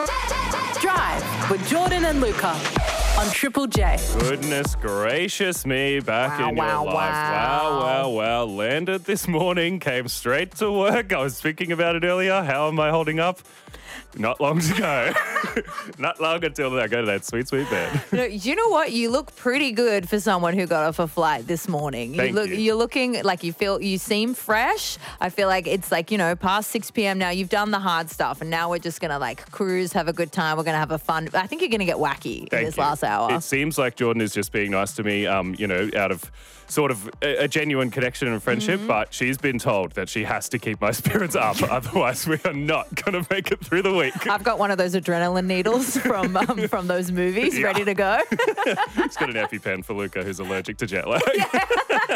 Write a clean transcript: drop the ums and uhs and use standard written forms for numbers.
Drive with Jordan and Luca on Triple J. Goodness gracious me, back in your life. Wow. Landed this morning, came straight to work. I was thinking about it earlier. How am I holding up? Not long to go. Not long until I go to that sweet bed. No, you know what? You look pretty good for someone who got off a flight this morning. Thank you. You're looking like you seem fresh. I feel like it's past 6 p.m. now. You've done the hard stuff and now we're just going to cruise, have a good time. We're going to have a fun. I think you're going to get wacky in this last hour. It seems like Jordan is just being nice to me, out of sort of a genuine connection and friendship, but she's been told that she has to keep my spirits up. Otherwise, we are not going to make it through the week. I've got one of those adrenaline needles from those movies ready to go. He's got an EpiPen for Luca who's allergic to jet lag.